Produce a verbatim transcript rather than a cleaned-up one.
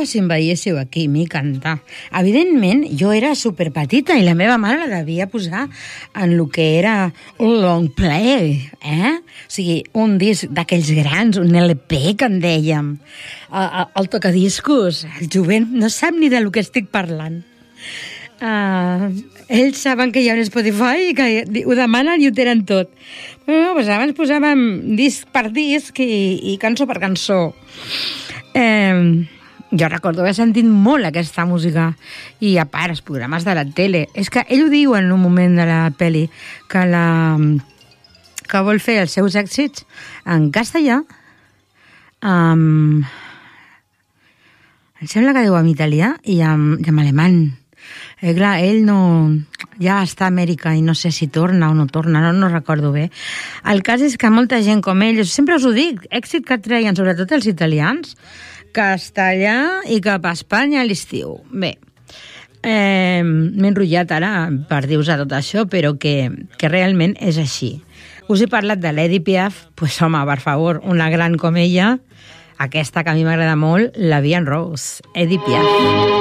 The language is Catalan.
si em veiéssiu aquí, mi cantar. Evidentment, jo era superpetita i la meva mare la devia posar en el que era un long play, eh? O sigui, un disc d'aquells grans, un L P, que en dèiem. El, el tocadiscos, el jovent no sap ni de lo que estic parlant. Uh, ells saben que hi ha un Spotify i que ho demanen i ho tenen tot. Però no, doncs abans posàvem disc per disc i, i cançó per cançó. Eh, jo recordo haver sentit molt aquesta música i a part els programes de la tele. És que ell ho diu en un moment de la pel·li que, la, que vol fer els seus èxits en castellà, amb, em sembla que diu en italià i en, i en alemany. Eh, clar, ell no... ja està a Amèrica i no sé si torna o no torna, no, no recordo bé. El cas és que molta gent com ell, sempre us ho dic, èxit que treien, sobretot els italians, castellà i cap a Espanya a l'estiu. Bé, eh, m'he enrotllat ara per dir-vos tot això, però que, que realment és així. Us he parlat de l'Edith Piaf, pues home, per favor, una gran com ella, aquesta que a mi m'agrada molt, la Vivian Rose, Edith Piaf.